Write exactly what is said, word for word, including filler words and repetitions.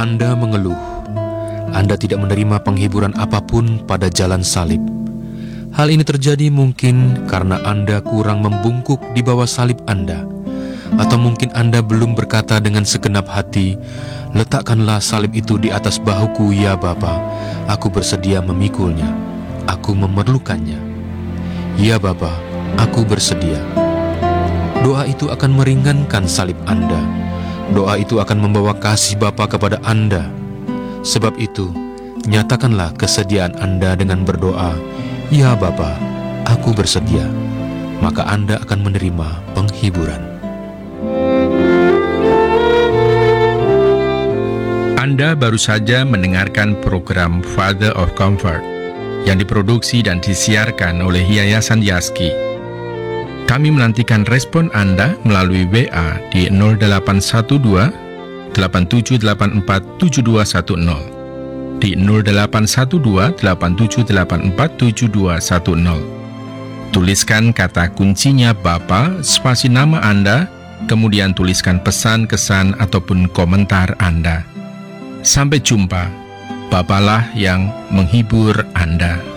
Anda mengeluh. Anda tidak menerima penghiburan apapun pada jalan salib. Hal ini terjadi mungkin karena Anda kurang membungkuk di bawah salib Anda. Atau mungkin Anda belum berkata dengan segenap hati, "Letakkanlah salib itu di atas bahuku, ya Bapa. Aku bersedia memikulnya. Aku memerlukannya. Ya Bapa, aku bersedia." Doa itu akan meringankan salib Anda. Doa itu akan membawa kasih Bapa kepada Anda. Sebab itu, nyatakanlah kesediaan Anda dengan berdoa, "Ya Bapa, aku bersedia." Maka Anda akan menerima penghiburan. Anda baru saja mendengarkan program Father of Comfort yang diproduksi dan disiarkan oleh Yayasan Yaski. Kami menantikan respon Anda melalui W A di nol delapan satu dua delapan tujuh delapan empat tujuh dua satu nol, di nol delapan satu dua delapan tujuh delapan empat tujuh dua satu nol. Tuliskan kata kuncinya Bapa, spasi nama Anda, kemudian tuliskan pesan, kesan, ataupun komentar Anda. Sampai jumpa. Bapalah yang menghibur Anda.